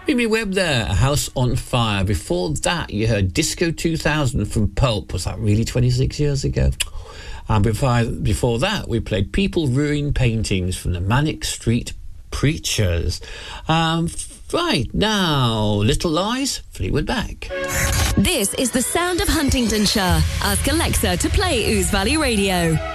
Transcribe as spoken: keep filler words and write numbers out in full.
Mimi Webb there, A House on Fire. Before that, you heard Disco two thousand from Pulp. Was that really twenty-six years ago? And before, before that, we played People Ruin Paintings from the Manic Street Preachers. Um, right, now, Little Lies, Fleetwood Mac. This is the sound of Huntingdonshire. Ask Alexa to play Ouse Valley Radio.